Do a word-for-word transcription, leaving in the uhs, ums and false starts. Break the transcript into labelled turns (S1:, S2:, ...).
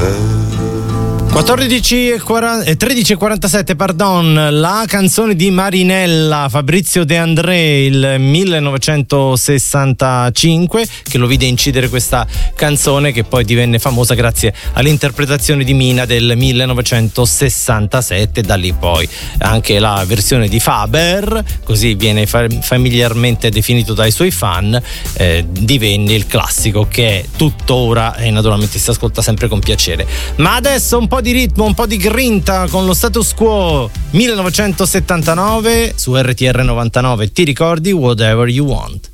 S1: quattordici e quaranta, tredici e quarantasette, pardon, la canzone di Marinella, Fabrizio De André, il millenovecentosessantacinque, che lo vide incidere questa canzone che poi divenne famosa grazie all'interpretazione di Mina del millenovecentosessantasette. Da lì poi anche la versione di Faber, così viene fa- familiarmente definito dai suoi fan, eh, divenne il classico che tuttora e naturalmente si ascolta sempre con piacere. Ma adesso un po' di ritmo, un po' di grinta con lo Status Quo, millenovecentosettantanove su R T R novantanove. Ti ricordi Whatever You Want?